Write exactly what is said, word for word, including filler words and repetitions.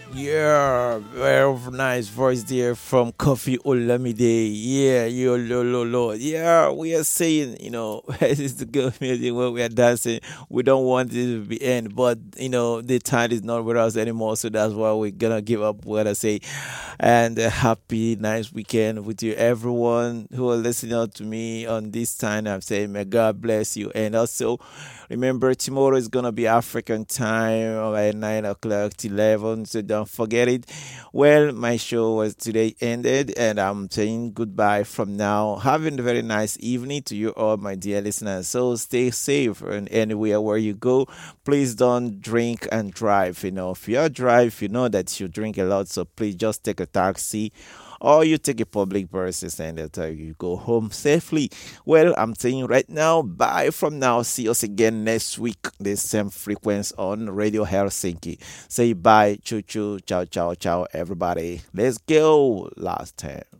Yeah, very nice voice there from Kofi Olamide. Yeah, yo, lo, lo, lo. Yeah, we are saying, you know, it's the good music when we are dancing. We don't want it to be end, but you know, the time is not with us anymore, so that's why we're gonna give up what I say. And a happy, nice weekend with you, everyone who are listening out to me on this time. I'm saying, may God bless you, and also remember, tomorrow is gonna be African time at nine o'clock to eleven, so don't forget it. Well, my show was today ended, and I'm saying goodbye from now. Having a very nice evening to you all, my dear listeners. So stay safe and anywhere where you go. Please don't drink and drive. You know, if you drive, you know that you drink a lot, so please just take a taxi or you take a public bus and that's how you go home safely. Well, I'm saying right now, bye from now. See us again next week, the same frequency on Radio Helsinki. Say bye, choo choo, ciao, ciao, ciao, everybody. Let's go. Last time.